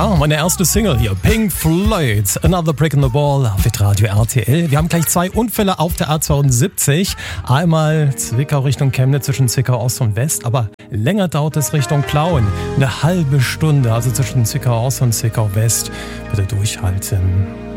Ja, meine erste Single hier, Pink Floyd, Another Brick in the Wall auf Radio RTL. Wir haben gleich 2 Unfälle auf der A72. Einmal Zwickau Richtung Chemnitz zwischen Zwickau Ost und West, aber länger dauert es Richtung Plauen. Eine halbe Stunde, also zwischen Zwickau Ost und Zwickau West. Bitte durchhalten.